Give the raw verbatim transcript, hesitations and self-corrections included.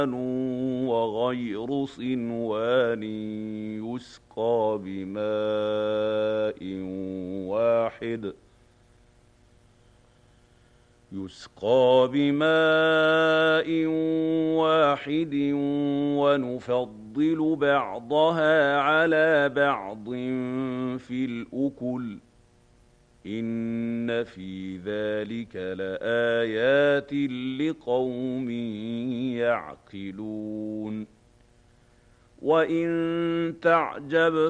وغير صنوان يسقى بماء واحد يسقى بماء واحد ونفضل بعضها على بعض في الأكل إن في ذلك لآيات لقوم يعقلون وإن تعجب